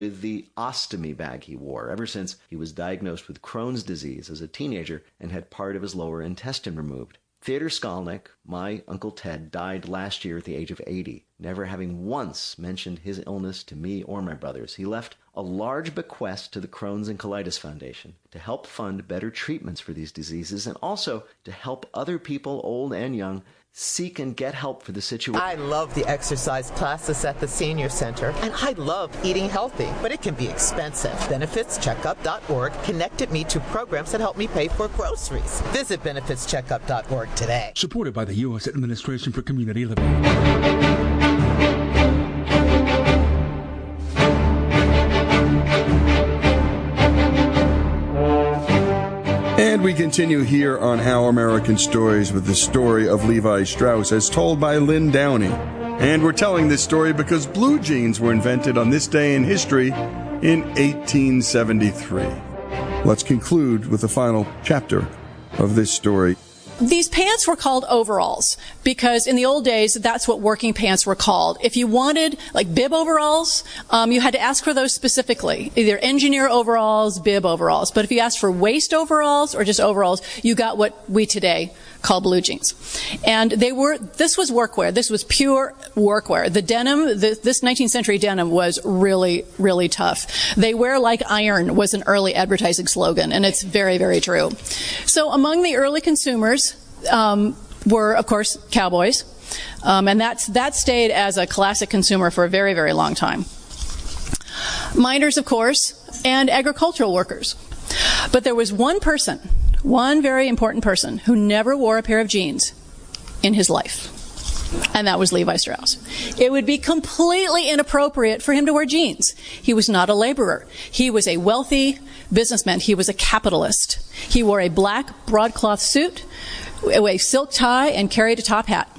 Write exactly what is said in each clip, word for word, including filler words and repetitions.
with the ostomy bag he wore ever since he was diagnosed with Crohn's disease as a teenager and had part of his lower intestine removed. Theodor Skolnick, my Uncle Ted, died last year at the age of eighty, never having once mentioned his illness to me or my brothers. He left a large bequest to the Crohn's and Colitis Foundation to help fund better treatments for these diseases and also to help other people, old and young, seek and get help for the situation. I love the exercise classes at the senior center, and I love eating healthy, but it can be expensive. benefits checkup dot org connected me to programs that help me pay for groceries. Visit benefits checkup dot org today. Supported by the U S Administration for Community Living. And we continue here on How American Stories with the story of Levi Strauss as told by Lynn Downey. And we're telling this story because blue jeans were invented on this day in history in eighteen seventy-three. Let's conclude with the final chapter of this story. These pants were called overalls because in the old days, that's what working pants were called. If you wanted, like, bib overalls, um, you had to ask for those specifically, either engineer overalls, bib overalls. But if you asked for waist overalls or just overalls, you got what we today call blue jeans. And they were, this was workwear. This was pure workwear. The denim, the, this nineteenth century denim was really, really tough. They wear like iron was an early advertising slogan, and it's very, very true. So among the early consumers um, were, of course, cowboys. Um, and that's, that stayed as a classic consumer for a very, very long time. Miners, of course, and agricultural workers. But there was one person, one very important person, who never wore a pair of jeans in his life. And that was Levi Strauss. It would be completely inappropriate for him to wear jeans. He was not a laborer. He was a wealthy businessman. He was a capitalist. He wore a black broadcloth suit, a silk tie, and carried a top hat.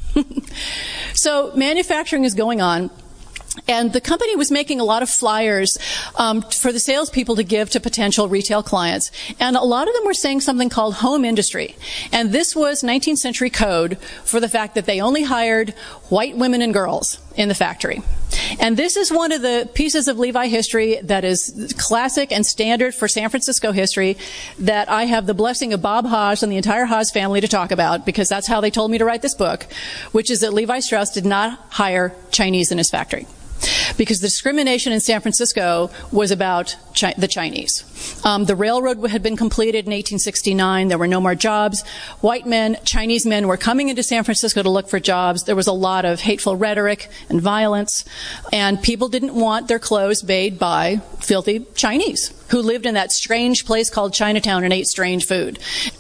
So manufacturing is going on. And the company was making a lot of flyers um, for the salespeople to give to potential retail clients. And a lot of them were saying something called home industry. And this was nineteenth century code for the fact that they only hired white women and girls in the factory. And this is one of the pieces of Levi history that is classic and standard for San Francisco history that I have the blessing of Bob Haas and the entire Haas family to talk about, because that's how they told me to write this book, which is that Levi Strauss did not hire Chinese in his factory. Because the discrimination in San Francisco was about Chi- the Chinese. Um, the railroad had been completed in eighteen sixty-nine. There were no more jobs. White men, Chinese men were coming into San Francisco to look for jobs. There was a lot of hateful rhetoric and violence. And people didn't want their clothes made by filthy Chinese who lived in that strange place called Chinatown and ate strange food.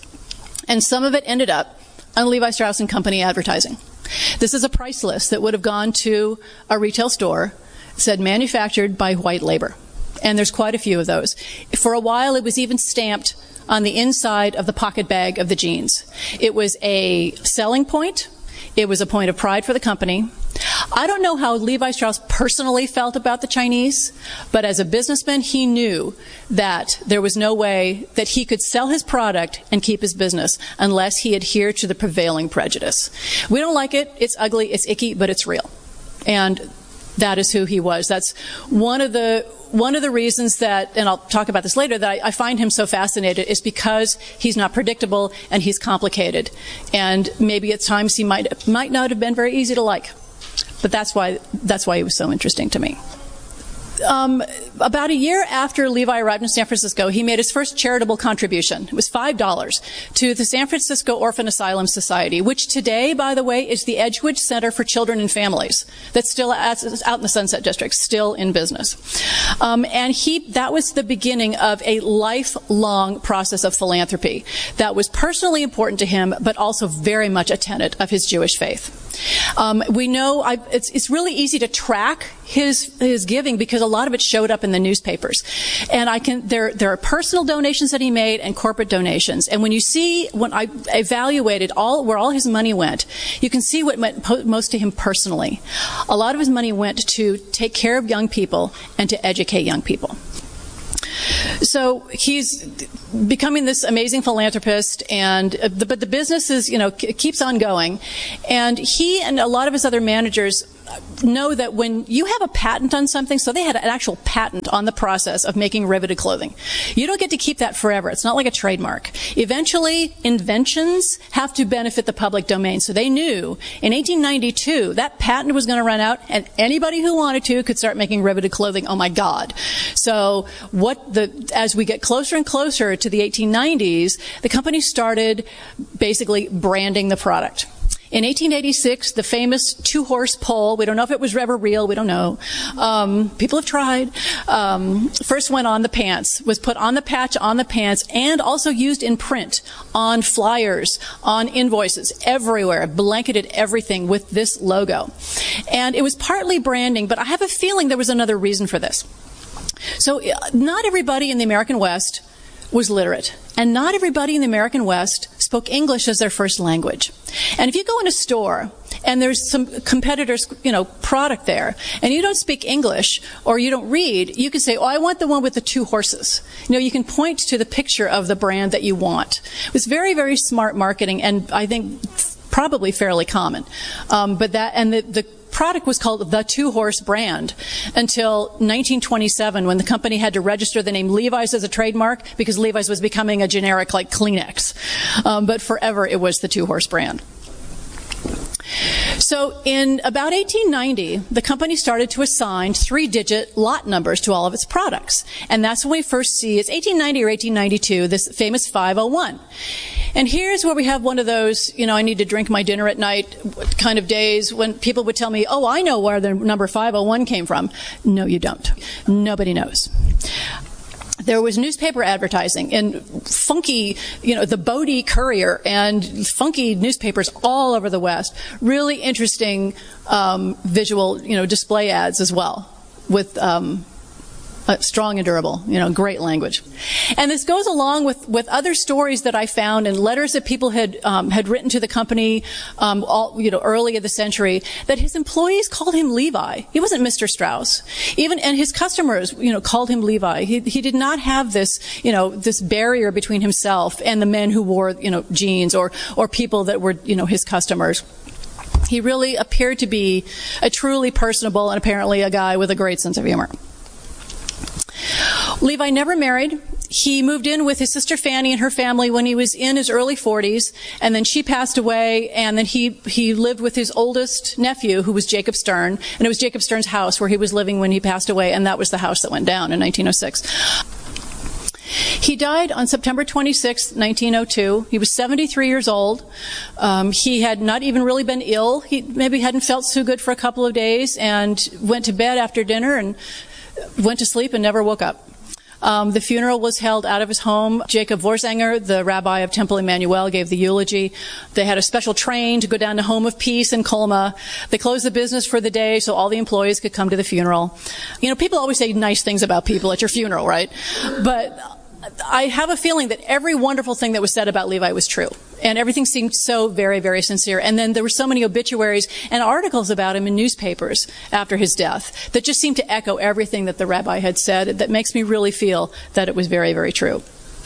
And some of it ended up on Levi Strauss and Company advertising. This is a price list that would have gone to a retail store, said manufactured by white labor. And there's quite a few of those. For a while, it was even stamped on the inside of the pocket bag of the jeans. It was a selling point. It was a point of pride for the company. I don't know how Levi Strauss personally felt about the Chinese, but as a businessman, he knew that there was no way that he could sell his product and keep his business unless he adhered to the prevailing prejudice. We don't like it. It's ugly. It's icky, but it's real. And that is who he was. That's one of the one of the reasons that, and I'll talk about this later, that I, I find him so fascinated is because he's not predictable and he's complicated. And maybe at times he might might not have been very easy to like. But that's why that's why he was so interesting to me. Um, about a year after Levi arrived in San Francisco, he made his first charitable contribution. It was five dollars to the San Francisco Orphan Asylum Society, which today, by the way, is the Edgewood Center for Children and Families. That's still out in the Sunset District, still in business. Um, and he that was the beginning of a lifelong process of philanthropy that was personally important to him, but also very much a tenet of his Jewish faith. Um, we know I, it's, it's really easy to track his his giving because a lot of it showed up in the newspapers, and I can there there are personal donations that he made and corporate donations. And when you see when I evaluated all where all his money went, you can see what went po- most to him personally. A lot of his money went to take care of young people and to educate young people. So he's becoming this amazing philanthropist, and uh, the, but the business is, you know, c- keeps on going. And he and a lot of his other managers know that when you have a patent on something, so they had an actual patent on the process of making riveted clothing. You don't get to keep that forever. It's not like a trademark. Eventually, inventions have to benefit the public domain. So they knew in eighteen ninety-two that patent was going to run out, and anybody who wanted to could start making riveted clothing. Oh my God. So what the, as we get closer and closer to the eighteen nineties, the company started basically branding the product. In eighteen eighty-six, the famous two-horse pole, we don't know if it was ever real, we don't know. Um, people have tried. Um, first went on the pants, was put on the patch on the pants, and also used in print, on flyers, on invoices, everywhere, blanketed everything with this logo. And it was partly branding, but I have a feeling there was another reason for this. So not everybody in the American West was literate, and not everybody in the American West spoke English as their first language. And if you go in a store and there's some competitor's, you know, product there, and you don't speak English or you don't read, you can say, oh, I want the one with the two horses. You know, you can point to the picture of the brand that you want. It was very, very smart marketing, and I think probably fairly common. Um, but that, and the, the product was called the Two-Horse brand until nineteen twenty-seven, when the company had to register the name Levi's as a trademark because Levi's was becoming a generic like Kleenex. Um, but forever it was the Two-Horse brand. So in about eighteen ninety, the company started to assign three-digit lot numbers to all of its products. And that's when we first see, it's eighteen ninety or eighteen ninety-two, this famous five oh one. And here's where we have one of those, you know, I need to drink my dinner at night kind of days when people would tell me, oh, I know where the number five oh one came from. No, you don't. Nobody knows. There was newspaper advertising in funky, you know, the Bodie Courier and funky newspapers all over the West. Really interesting um, visual, you know, display ads as well with um, uh, strong and durable, you know, great language. And this goes along with, with other stories that I found and letters that people had um, had written to the company, um, all, you know, early in the century, that his employees called him Levi. He wasn't Mister Strauss. Even, and his customers, you know, called him Levi. He, he did not have this, you know, this barrier between himself and the men who wore, you know, jeans or, or people that were, you know, his customers. He really appeared to be a truly personable and apparently a guy with a great sense of humor. Levi never married. He moved in with his sister Fanny and her family when he was in his early forties, and then she passed away, and then he, he lived with his oldest nephew, who was Jacob Stern, and it was Jacob Stern's house where he was living when he passed away, and that was the house that went down in nineteen oh six. He died on September twenty-sixth, nineteen oh two. He was seventy-three years old. Um, he had not even really been ill. He maybe hadn't felt so good for a couple of days and went to bed after dinner and went to sleep and never woke up. Um, the funeral was held out of his home. Jacob Vorsanger, the rabbi of Temple Emmanuel, gave the eulogy. They had a special train to go down to Home of Peace in Colma. They closed the business for the day so all the employees could come to the funeral. You know, people always say nice things about people at your funeral, right? But I have a feeling that every wonderful thing that was said about Levi was true. And everything seemed so very, very sincere. And then there were so many obituaries and articles about him in newspapers after his death that just seemed to echo everything that the rabbi had said. That makes me really feel that it was very, very true.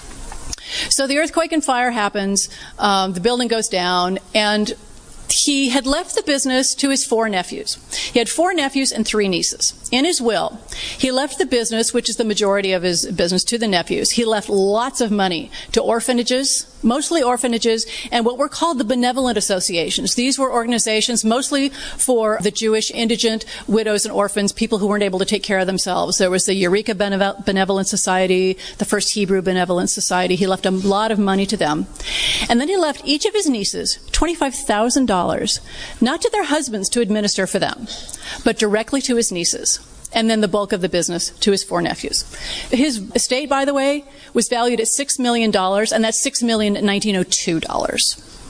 So the earthquake and fire happens. Um, the building goes down, and he had left the business to his four nephews. He had four nephews and three nieces. In his will, he left the business, which is the majority of his business, to the nephews. He left lots of money to orphanages, mostly orphanages, and what were called the benevolent associations. These were organizations mostly for the Jewish indigent widows and orphans, people who weren't able to take care of themselves. There was the Eureka Benevolent Society, the First Hebrew Benevolent Society. He left a lot of money to them. And then he left each of his nieces twenty-five thousand dollars, not to their husbands to administer for them, but directly to his nieces. And then the bulk of the business to his four nephews. His estate, by the way, was valued at six million dollars, and that's six million dollars in nineteen oh two dollars.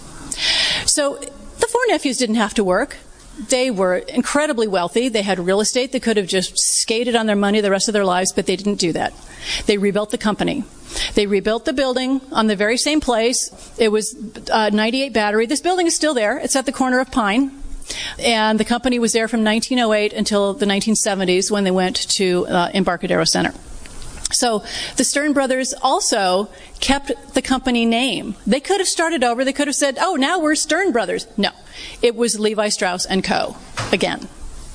So the four nephews didn't have to work. They were incredibly wealthy. They had real estate. They could have just skated on their money the rest of their lives, but they didn't do that. They rebuilt the company. They rebuilt the building on the very same place. It was uh, ninety-eight Battery. This building is still there. It's at the corner of Pine. And the company was there from nineteen oh eight until the nineteen seventies when they went to uh, Embarcadero Center. So the Stern brothers also kept the company name. They could have started over. They could have said, oh, now we're Stern Brothers. No, it was Levi Strauss and Co. again.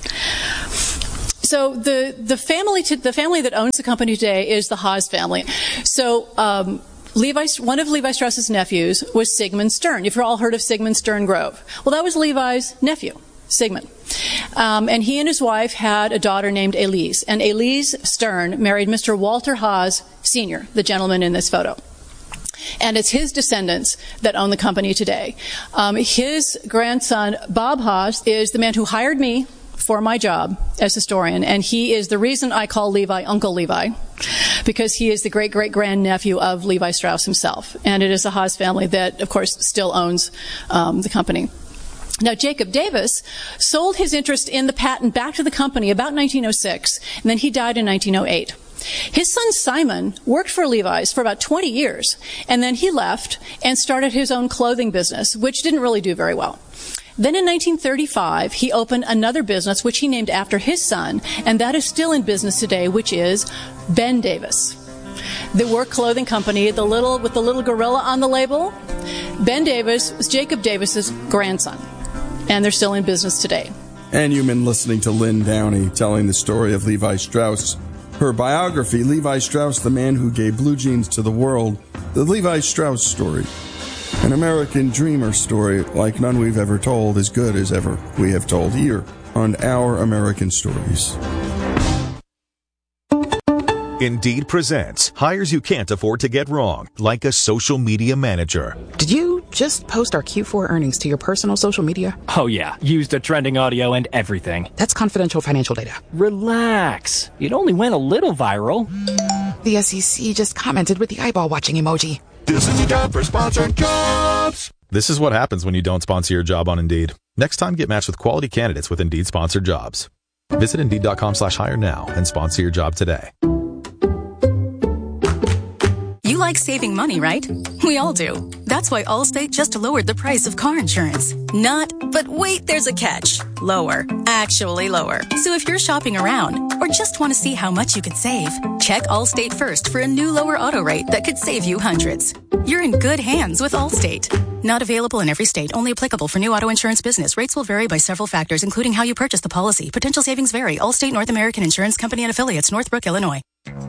So the the family to, the family that owns the company today is the Haas family. So um, Levi, one of Levi Strauss's nephews was Sigmund Stern. You've all heard of Sigmund Stern Grove. Well, that was Levi's nephew, Sigmund. Um, and he and his wife had a daughter named Elise. And Elise Stern married Mister Walter Haas Senior, the gentleman in this photo. And it's his descendants that own the company today. Um, his grandson, Bob Haas, is the man who hired me for my job as historian, and he is the reason I call Levi Uncle Levi, because he is the great-great-grandnephew of Levi Strauss himself. And it is the Haas family that, of course, still owns um, the company. Now, Jacob Davis sold his interest in the patent back to the company about nineteen oh six, and then he died in nineteen oh eight. His son Simon worked for Levi's for about twenty years, and then he left and started his own clothing business, which didn't really do very well. Then in nineteen thirty-five, he opened another business, which he named after his son, and that is still in business today, which is Ben Davis. The work clothing company, the little with the little gorilla on the label. Ben Davis was Jacob Davis's grandson, and they're still in business today. And you've been listening to Lynn Downey telling the story of Levi Strauss. Her biography, Levi Strauss, the Man Who Gave Blue Jeans to the World, the Levi Strauss story. An American dreamer story like none we've ever told, as good as ever we have told here on Our American Stories. Indeed presents hires you can't afford to get wrong, like a social media manager. Did you just post our Q four earnings to your personal social media? Oh yeah, used the trending audio and everything. That's confidential financial data. Relax. It only went a little viral. The S E C just commented with the eyeball watching emoji. This is a job for sponsored jobs. This is what happens when you don't sponsor your job on Indeed. Next time, get matched with quality candidates with Indeed sponsored jobs. Visit Indeed.com slash hire now and sponsor your job today. You like saving money, right? We all do. That's why Allstate just lowered the price of car insurance. Not, but wait, there's a catch. Lower. Actually lower. So if you're shopping around or just want to see how much you could save, check Allstate first for a new lower auto rate that could save you hundreds. You're in good hands with Allstate. Not available in every state. Only applicable for new auto insurance business. Rates will vary by several factors, including how you purchase the policy. Potential savings vary. Allstate North American Insurance Company and Affiliates, Northbrook, Illinois.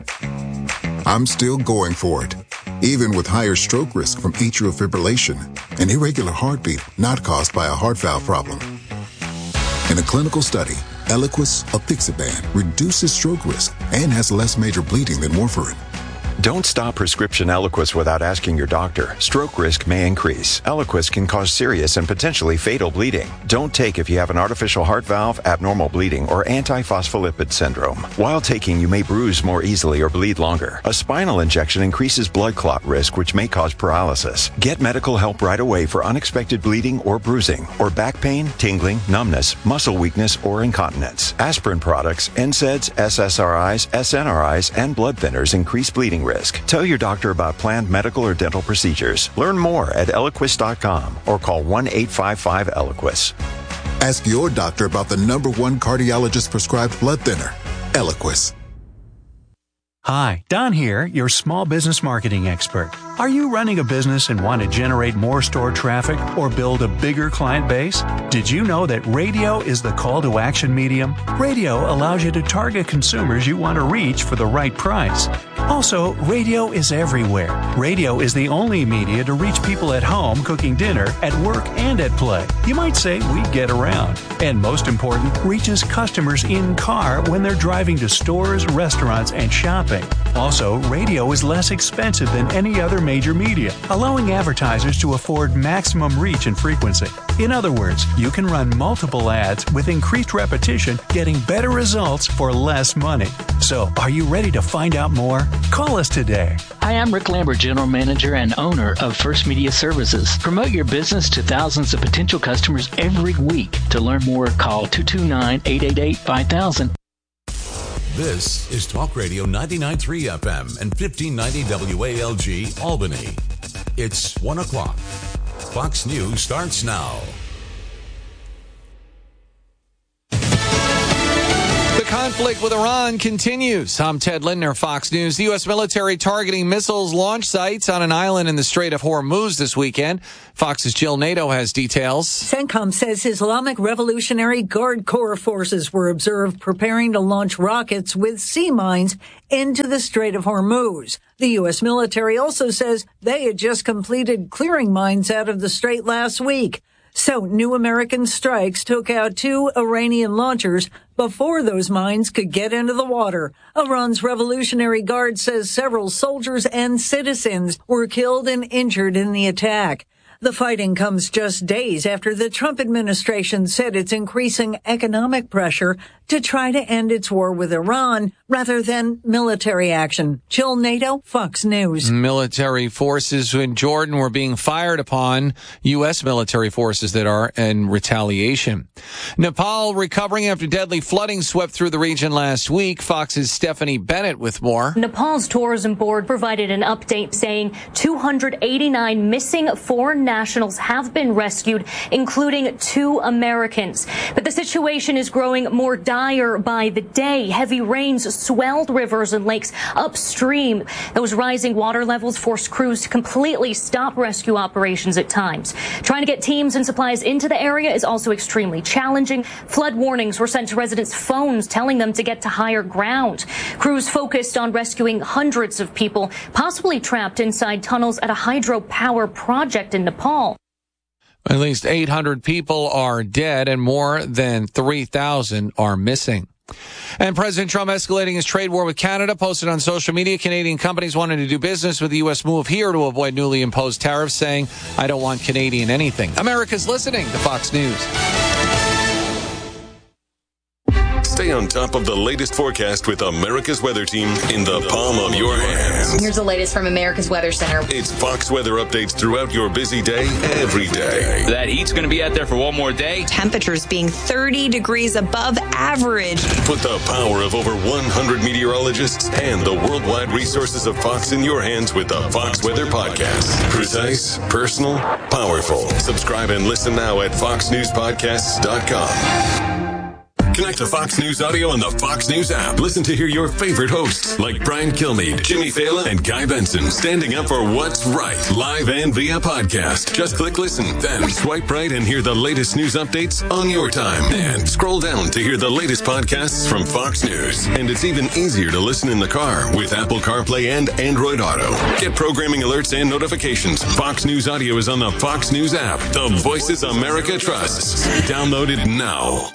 I'm still going for it, even with higher stroke risk from atrial fibrillation, an irregular heartbeat not caused by a heart valve problem. In a clinical study, Eliquis apixaban reduces stroke risk and has less major bleeding than warfarin. Don't stop prescription Eliquis without asking your doctor. Stroke risk may increase. Eliquis can cause serious and potentially fatal bleeding. Don't take if you have an artificial heart valve, abnormal bleeding, or antiphospholipid syndrome. While taking, you may bruise more easily or bleed longer. A spinal injection increases blood clot risk, which may cause paralysis. Get medical help right away for unexpected bleeding or bruising, or back pain, tingling, numbness, muscle weakness, or incontinence. Aspirin products, N SAIDs, S S R Is, S N R Is, and blood thinners increase bleeding risk. Tell your doctor about planned medical or dental procedures. Learn more at Eliquis dot com or call one eight five five Eliquis. Ask your doctor about the number one cardiologist prescribed blood thinner, Eliquis. Hi, Don here, your small business marketing expert. Are you running a business and want to generate more store traffic or build a bigger client base? Did you know that radio is the call to action medium? Radio allows you to target consumers you want to reach for the right price. Also, radio is everywhere. Radio is the only media to reach people at home cooking dinner, at work, and at play. You might say we get around. And most important, reaches customers in car when they're driving to stores, restaurants, and shopping. Also, radio is less expensive than any other major media, allowing advertisers to afford maximum reach and frequency. In other words, you can run multiple ads with increased repetition, getting better results for less money. So, are you ready to find out more? Call us today. Hi, I'm Rick Lambert, General Manager and owner of First Media Services. Promote your business to thousands of potential customers every week. To learn more, call two two nine, eight eight eight, five thousand. This is Talk Radio ninety-nine point three F M and fifteen ninety W A L G, Albany. It's one o'clock. Fox News starts now. The conflict with Iran continues. I'm Ted Lindner, Fox News. The U S military targeting missiles launch sites on an island in the Strait of Hormuz this weekend. Fox's Jill Nato has details. CENTCOM says Islamic Revolutionary Guard Corps forces were observed preparing to launch rockets with sea mines into the Strait of Hormuz. The U S military also says they had just completed clearing mines out of the strait last week. So new American strikes took out two Iranian launchers before those mines could get into the water. Iran's Revolutionary Guard says several soldiers and citizens were killed and injured in the attack. The fighting comes just days after the Trump administration said it's increasing economic pressure to try to end its war with Iran rather than military action. Jill Nato, Fox News. Military forces in Jordan were being fired upon, U S military forces that are in retaliation. Nepal recovering after deadly flooding swept through the region last week. Fox's Stephanie Bennett with more. Nepal's tourism board provided an update saying two hundred eighty-nine missing foreign nationals have been rescued, including two Americans. But the situation is growing more dire by the day. Heavy rains swelled rivers and lakes upstream. Those rising water levels forced crews to completely stop rescue operations at times. Trying to get teams and supplies into the area is also extremely challenging. Flood warnings were sent to residents' phones telling them to get to higher ground. Crews focused on rescuing hundreds of people, possibly trapped inside tunnels at a hydropower project in Nepal. At least eight hundred people are dead and more than three thousand are missing. And President Trump escalating his trade war with Canada, posted on social media. Canadian companies wanting to do business with the U S move here to avoid newly imposed tariffs, saying, I don't want Canadian anything. America's listening to Fox News. Stay on top of the latest forecast with America's Weather Team in the palm of your hands. Here's the latest from America's Weather Center. It's Fox weather updates throughout your busy day, every day. That heat's going to be out there for one more day. Temperatures being thirty degrees above average. Put the power of over one hundred meteorologists and the worldwide resources of Fox in your hands with the Fox Weather Podcast. Precise, personal, powerful. Subscribe and listen now at fox news podcasts dot com. Connect to Fox News Audio on the Fox News app. Listen to hear your favorite hosts like Brian Kilmeade, Jimmy Fallon, and Guy Benson standing up for what's right, live and via podcast. Just click listen, then swipe right and hear the latest news updates on your time. And scroll down to hear the latest podcasts from Fox News. And it's even easier to listen in the car with Apple CarPlay and Android Auto. Get programming alerts and notifications. Fox News Audio is on the Fox News app. The voices America trusts. Download it now.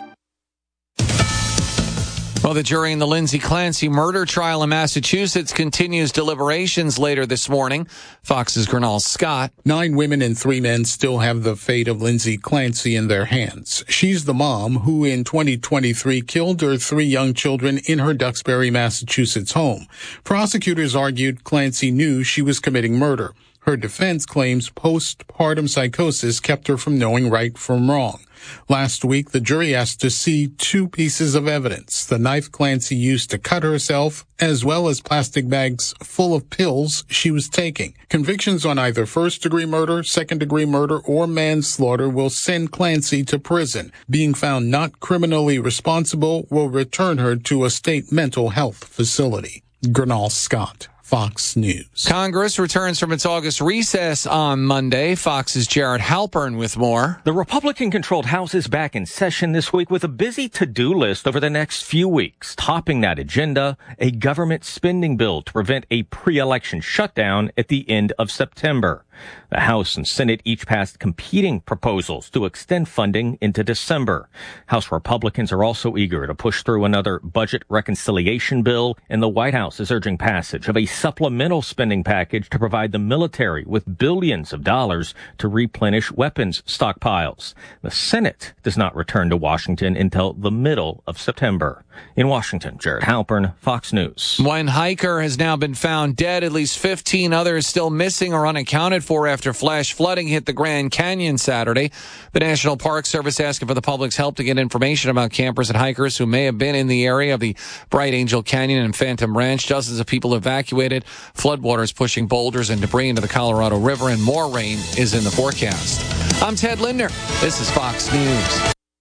Well, the jury in the Lindsay Clancy murder trial in Massachusetts continues deliberations later this morning. Fox's Gernal Scott. Nine women and three men still have the fate of Lindsay Clancy in their hands. She's the mom who in twenty twenty-three killed her three young children in her Duxbury, Massachusetts home. Prosecutors argued Clancy knew she was committing murder. Her defense claims postpartum psychosis kept her from knowing right from wrong. Last week, the jury asked to see two pieces of evidence, the knife Clancy used to cut herself, as well as plastic bags full of pills she was taking. Convictions on either first-degree murder, second-degree murder, or manslaughter will send Clancy to prison. Being found not criminally responsible will return her to a state mental health facility. Gernal Scott, Fox News. Congress returns from its August recess on Monday. Fox's Jared Halpern with more. The Republican-controlled House is back in session this week with a busy to-do list over the next few weeks. Topping that agenda, a government spending bill to prevent a pre-election shutdown at the end of September. The House and Senate each passed competing proposals to extend funding into December. House Republicans are also eager to push through another budget reconciliation bill, and the White House is urging passage of a supplemental spending package to provide the military with billions of dollars to replenish weapons stockpiles. The Senate does not return to Washington until the middle of September. In Washington, Jared Halpern, Fox News. One hiker has now been found dead. At least fifteen others still missing or unaccounted for after flash flooding hit the Grand Canyon Saturday. The National Park Service asking for the public's help to get information about campers and hikers who may have been in the area of the Bright Angel Canyon and Phantom Ranch. Dozens of people evacuated. Floodwaters pushing boulders and debris into the Colorado River, and more rain is in the forecast. I'm Ted Lindner. This is Fox News.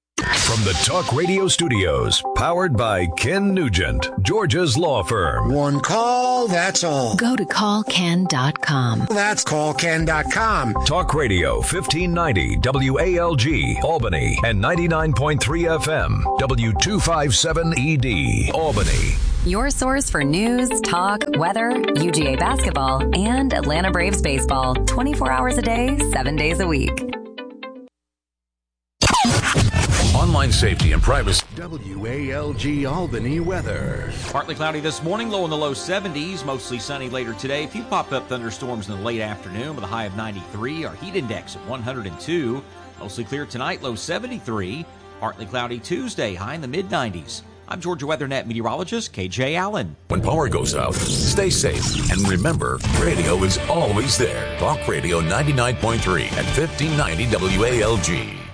From the Talk Radio studios, powered by Ken Nugent, Georgia's law firm. One call, that's all. Go to call ken dot com. That's call ken dot com. Talk Radio fifteen ninety W A L G, Albany, and ninety-nine point three F M, W two fifty-seven E D, Albany. Your source for news, talk, weather, U G A basketball, and Atlanta Braves baseball. twenty-four hours a day, seven days a week. Online safety and privacy. W A L G Albany weather. Partly cloudy this morning, low in the low seventies, mostly sunny later today. A few pop-up thunderstorms in the late afternoon with a high of ninety-three. Our heat index at one hundred two. Mostly clear tonight, low seventy-three. Partly cloudy Tuesday, high in the mid nineties. I'm Georgia WeatherNet meteorologist K J Allen. When power goes out, stay safe. And remember, radio is always there. Talk Radio ninety-nine point three at fifteen ninety W A L G.